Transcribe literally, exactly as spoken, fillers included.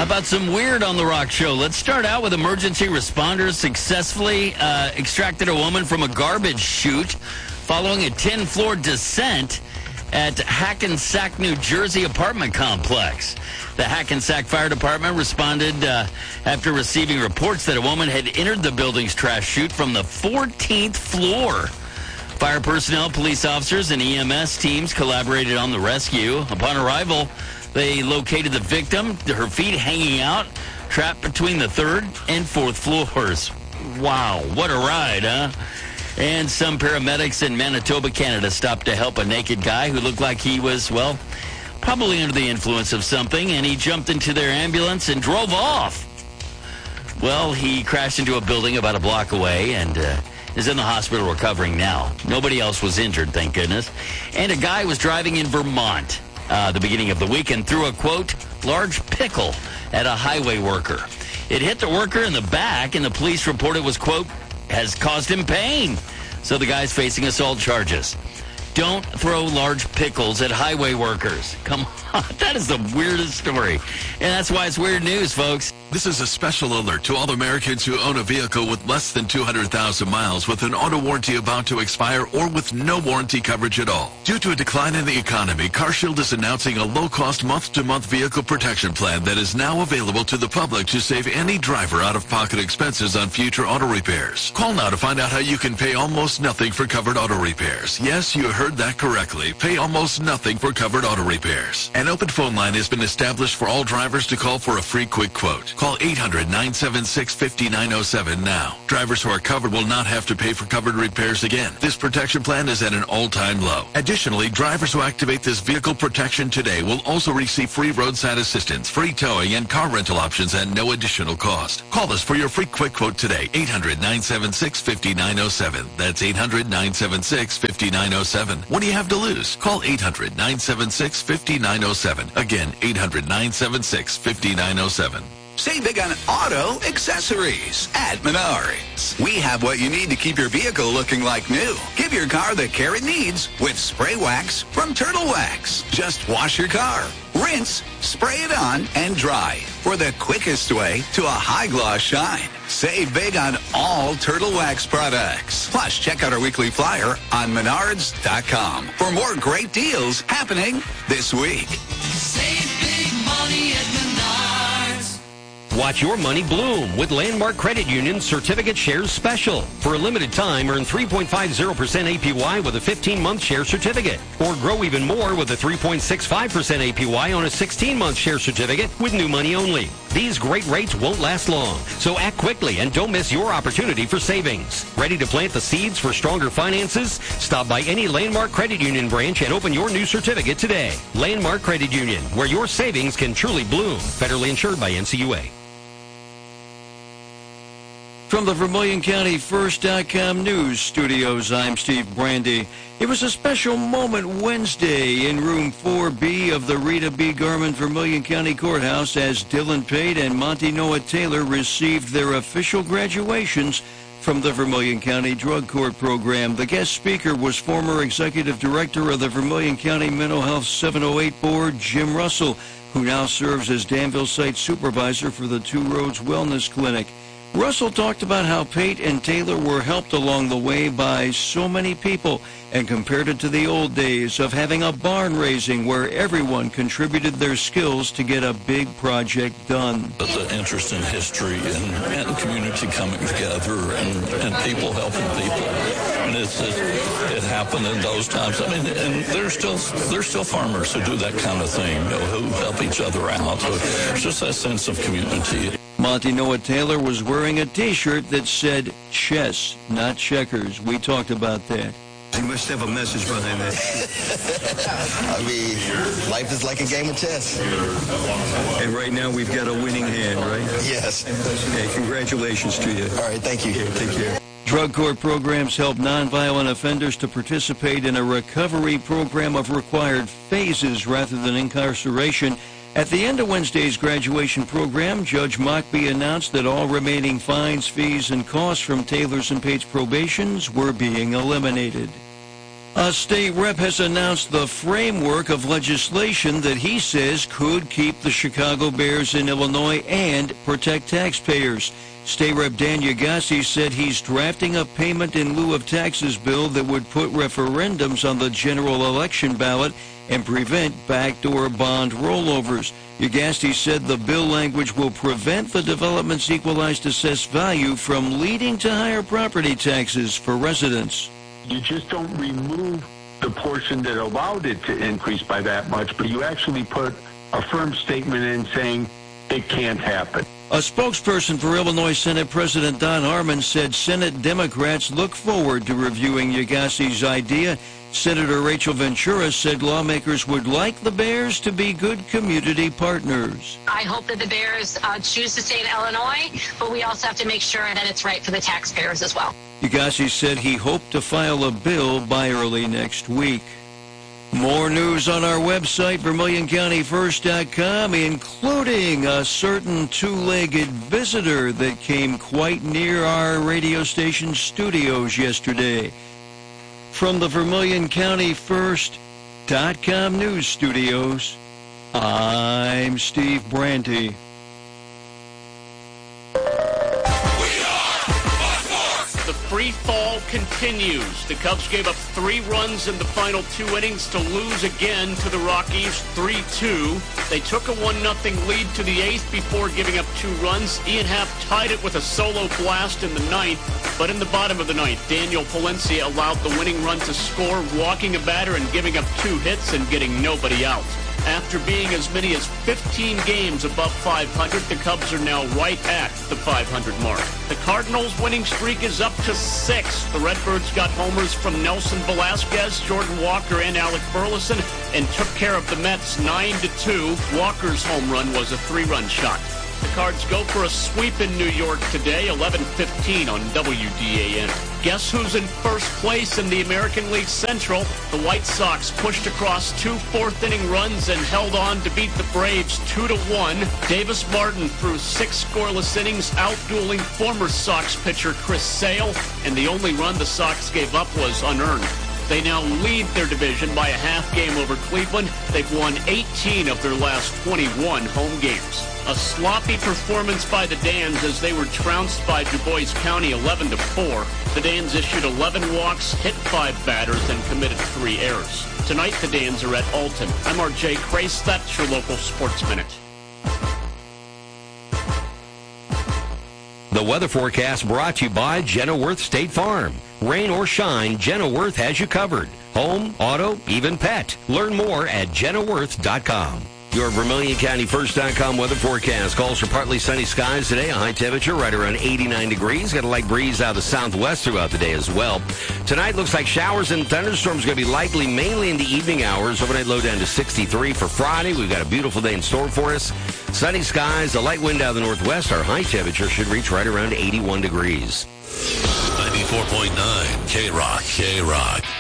How about some weird on the Rock Show? Let's start out with emergency responders successfully uh, extracted a woman from a garbage chute following a ten-floor descent at Hackensack, New Jersey apartment complex. The Hackensack Fire Department responded uh, after receiving reports that a woman had entered the building's trash chute from the fourteenth floor. Fire personnel, police officers, and E M S teams collaborated on the rescue. Upon arrival, they located the victim, her feet hanging out, trapped between the third and fourth floors. Wow, what a ride, huh? And some paramedics in Manitoba, Canada stopped to help a naked guy who looked like he was, well, probably under the influence of something, and he jumped into their ambulance and drove off. Well, he crashed into a building about a block away and uh, is in the hospital recovering now. Nobody else was injured, thank goodness. And a guy was driving in Vermont uh, the beginning of the week and threw a, quote, large pickle at a highway worker. It hit the worker in the back, and the police report it was, quote, has caused him pain. So the guy's facing assault charges. Don't throw large pickles at highway workers. Come on, that is the weirdest story. And that's why it's weird news, folks. This is a special alert to all Americans who own a vehicle with less than two hundred thousand miles with an auto warranty about to expire or with no warranty coverage at all. Due to a decline in the economy, CarShield is announcing a low-cost month-to-month vehicle protection plan that is now available to the public to save any driver out-of-pocket expenses on future auto repairs. Call now to find out how you can pay almost nothing for covered auto repairs. Yes, you heard that correctly. Pay almost nothing for covered auto repairs. An open phone line has been established for all drivers to call for a free quick quote. Call eight hundred, nine seven six, five nine zero seven now. Drivers who are covered will not have to pay for covered repairs again. This protection plan is at an all-time low. Additionally, drivers who activate this vehicle protection today will also receive free roadside assistance, free towing, and car rental options at no additional cost. Call us for your free quick quote today. eight hundred, nine seven six, five nine zero seven. That's eight hundred, nine seven six, five nine zero seven. What do you have to lose? Call eight hundred, nine seven six, five nine zero seven. Again, eight hundred, nine seven six, five nine zero seven. Save big on auto accessories at Menards. We have what you need to keep your vehicle looking like new. Give your car the care it needs with spray wax from Turtle Wax. Just wash your car, rinse, spray it on, and dry for the quickest way to a high-gloss shine. Save big on all Turtle Wax products. Plus, check out our weekly flyer on menards dot com for more great deals happening this week. Save big money at Menards. Watch your money bloom with Landmark Credit Union's Certificate Shares Special. For a limited time, earn three point five zero percent A P Y with a fifteen-month share certificate. Or grow even more with a three point six five percent A P Y on a sixteen-month share certificate with new money only. These great rates won't last long, so act quickly and don't miss your opportunity for savings. Ready to plant the seeds for stronger finances? Stop by any Landmark Credit Union branch and open your new certificate today. Landmark Credit Union, where your savings can truly bloom. Federally insured by N C U A. From the Vermilion County First dot com News Studios, I'm Steve Brandy. It was a special moment Wednesday in Room four B of the Rita B. Garman Vermilion County Courthouse as Dylan Pate and Monty Noah Taylor received their official graduations from the Vermilion County Drug Court Program. The guest speaker was former Executive Director of the Vermilion County Mental Health seven oh eight Board, Jim Russell, who now serves as Danville Site Supervisor for the Two Roads Wellness Clinic. Russell talked about how Pate and Taylor were helped along the way by so many people and compared it to the old days of having a barn raising where everyone contributed their skills to get a big project done. It's an interest in history and, and community coming together and, and people helping people. And it's, it, it happened in those times. I mean, and there's still there's still farmers who do that kind of thing, you know, who help each other out. So it's just that sense of community. Monty Noah Taylor was wearing a T-shirt that said chess, not checkers. We talked about that. You must have a message behind that. I mean, life is like a game of chess. And right now we've got a winning hand, right? Yes. Hey, congratulations to you. All right, thank you. Yeah, take care. Drug court programs help nonviolent offenders to participate in a recovery program of required phases rather than incarceration. At the end of Wednesday's graduation program, Judge Mockbee announced that all remaining fines, fees, and costs from Taylor's and Pate's probations were being eliminated. A state rep has announced the framework of legislation that he says could keep the Chicago Bears in Illinois and protect taxpayers. State Rep Dan Yagasi said he's drafting a payment in lieu of taxes bill that would put referendums on the general election ballot and prevent backdoor bond rollovers. Yagasi said the bill language will prevent the development's equalized assessed value from leading to higher property taxes for residents. You just don't remove the portion that allowed it to increase by that much, but you actually put a firm statement in saying it can't happen. A spokesperson for Illinois Senate President Don Harmon said Senate Democrats look forward to reviewing Yagasi's idea. Senator Rachel Ventura said lawmakers would like the Bears to be good community partners. I hope that the Bears uh, choose to stay in Illinois, but we also have to make sure that it's right for the taxpayers as well. Yagasi said he hoped to file a bill by early next week. More news on our website, Vermilion County First dot com, including a certain two-legged visitor that came quite near our radio station studios yesterday. From the Vermilion County First dot com news studios, I'm Steve Brandy. The free fall continues. The Cubs gave up three runs in the final two innings to lose again to the Rockies three two. They took a one nothing lead to the eighth before giving up two runs. Ian Happ tied it with a solo blast in the ninth, but in the bottom of the ninth, Daniel Palencia allowed the winning run to score, walking a batter and giving up two hits and getting nobody out. After being as many as fifteen games above five hundred, the Cubs are now right at the five hundred mark. The Cardinals' winning streak is up to six. The Redbirds got homers from Nelson Velasquez, Jordan Walker, and Alec Burleson, and took care of the Mets nine to two. Walker's home run was a three-run shot. The Cards go for a sweep in New York today, eleven fifteen on W D A N. Guess who's in first place in the American League Central? The White Sox pushed across two fourth-inning runs and held on to beat the Braves two to one. Davis Martin threw six scoreless innings, outdueling former Sox pitcher Chris Sale, and the only run the Sox gave up was unearned. They now lead their division by a half game over Cleveland. They've won eighteen of their last twenty-one home games. A sloppy performance by the Dans as they were trounced by Du Bois County eleven to four. The Dans issued eleven walks, hit five batters, and committed three errors. Tonight, the Dans are at Alton. I'm R J Crace. That's your local Sports Minute. The weather forecast brought to you by Genilworth State Farm. Rain or shine, Genilworth has you covered. Home, auto, even pet. Learn more at Genilworth dot com. Your Vermilion County First dot com weather forecast calls for partly sunny skies today. A high temperature right around eighty-nine degrees. Got a light breeze out of the southwest throughout the day as well. Tonight looks like showers and thunderstorms going to be likely mainly in the evening hours. Overnight low down to sixty-three for Friday. We've got a beautiful day in store for us. Sunny skies, a light wind out of the northwest. Our high temperature should reach right around eighty-one degrees. ninety-four point nine K-Rock, K-Rock.